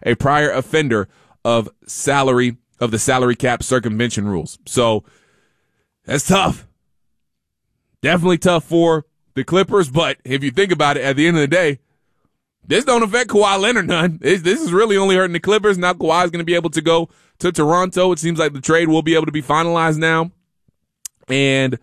a prior offender of the salary cap circumvention rules. So that's tough. Definitely tough for the Clippers, but if you think about it, at the end of the day, this don't affect Kawhi Leonard none. This is really only hurting the Clippers. Now Kawhi is going to be able to go to Toronto. It seems like the trade will be able to be finalized now. And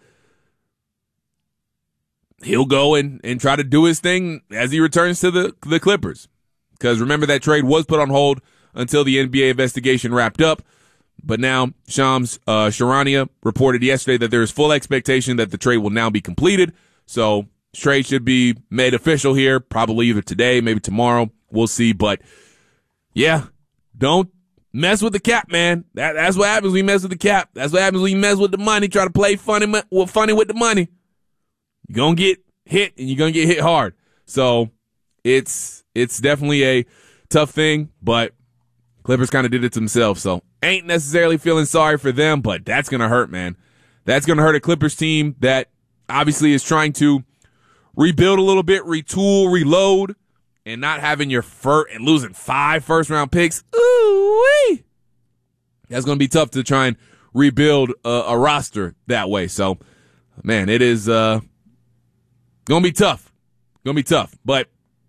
he'll go and try to do his thing as he returns to the Clippers. Because remember, that trade was put on hold until the NBA investigation wrapped up. But now Shams Charania reported yesterday that there is full expectation that the trade will now be completed. So trade should be made official here, probably either today, maybe tomorrow. We'll see. But yeah, don't mess with the cap, man. That's what happens when you mess with the cap. That's what happens when you mess with the money, try to play funny with the money. You're going to get hit, and you're going to get hit hard. So it's definitely a tough thing, but Clippers kind of did it to themselves. So ain't necessarily feeling sorry for them, but that's going to hurt, man. That's going to hurt a Clippers team that obviously is trying to rebuild a little bit, retool, reload, and not having your and losing 5 first-round picks. Ooh-wee. That's going to be tough to try and rebuild a roster that way. So, man, it is going to be tough. Going to be tough. But,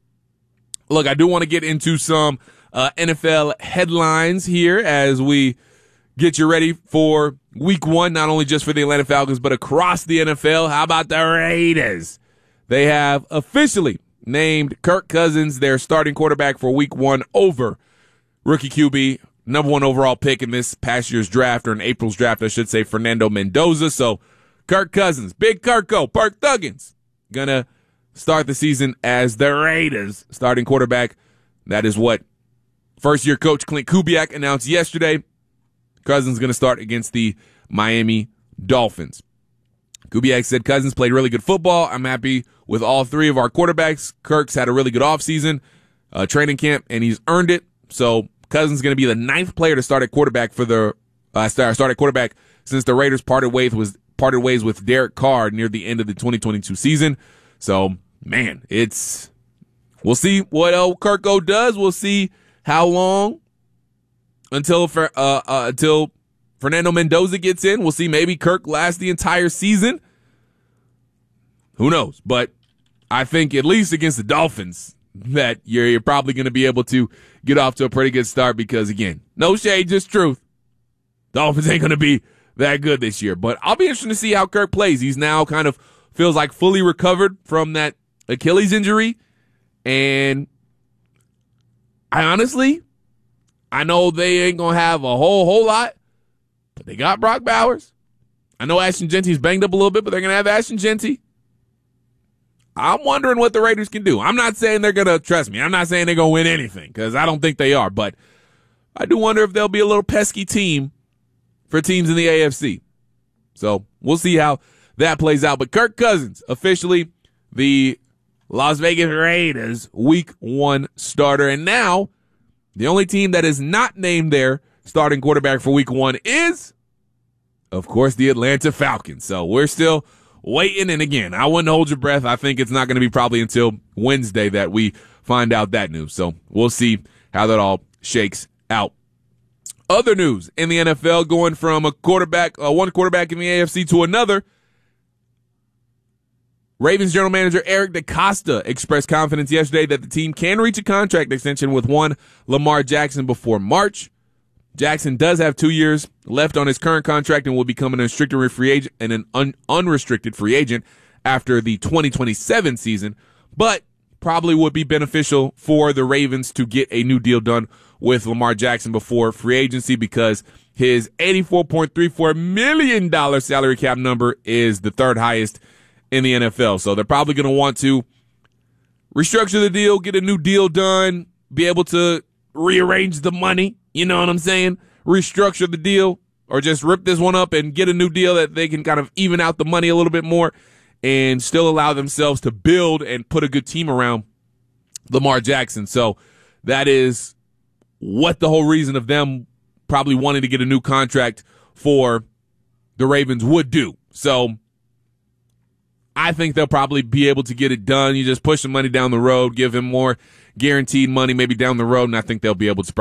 look, I do want to get into some NFL headlines here as we get you ready for week 1, not only just for the Atlanta Falcons, but across the NFL. How about the Raiders? They have officially named Kirk Cousins their starting quarterback for week 1 over rookie QB, number 1 overall pick in this past year's draft, or in April's draft, I should say, Fernando Mendoza. So Kirk Cousins, Big Kirko, Perk Thuggins, gonna start the season as the Raiders starting quarterback. That is what first-year coach Clint Kubiak announced yesterday. Cousins going to start against the Miami Dolphins. Kubiak said Cousins played really good football. I'm happy with all 3 of our quarterbacks. Kirk's had a really good offseason, training camp, and he's earned it. So Cousins is going to be the 9th player to start at quarterback for the start at quarterback since the Raiders parted ways with Derek Carr near the end of the 2022 season. So, man, we'll see what Kirko does. We'll see how long until Fernando Mendoza gets in. We'll see. Maybe Kirk lasts the entire season. Who knows? But I think at least against the Dolphins that you're probably going to be able to get off to a pretty good start because, again, no shade, just truth. Dolphins ain't going to be that good this year. But I'll be interested to see how Kirk plays. He's now kind of feels like fully recovered from that Achilles injury. And I know they ain't going to have a whole lot, but they got Brock Bowers. I know Ashton Genty's banged up a little bit, but they're going to have Ashton Genty. I'm wondering what the Raiders can do. I'm not saying they're going to, trust me, I'm not saying they're going to win anything because I don't think they are, but I do wonder if they'll be a little pesky team for teams in the AFC. So we'll see how that plays out. But Kirk Cousins, officially the Las Vegas Raiders week 1 starter. And now the only team that is not named their starting quarterback for week 1 is, of course, the Atlanta Falcons. So we're still waiting. And again, I wouldn't hold your breath. I think it's not going to be probably until Wednesday that we find out that news. So we'll see how that all shakes out. Other news in the NFL, going from one quarterback in the AFC to another. Ravens general manager Eric DeCosta expressed confidence yesterday that the team can reach a contract extension with one Lamar Jackson before March. Jackson does have 2 years left on his current contract and will become an unrestricted free agent and an unrestricted free agent after the 2027 season, but probably would be beneficial for the Ravens to get a new deal done with Lamar Jackson before free agency because his $84.34 million salary cap number is the 3rd highest in the NFL. So they're probably going to want to restructure the deal, get a new deal done, be able to rearrange the money. You know what I'm saying? Restructure the deal or just rip this one up and get a new deal that they can kind of even out the money a little bit more and still allow themselves to build and put a good team around Lamar Jackson. So that is what the whole reason of them probably wanting to get a new contract for the Ravens would do. So I think they'll probably be able to get it done. You just push the money down the road, give him more guaranteed money maybe down the road, and I think they'll be able to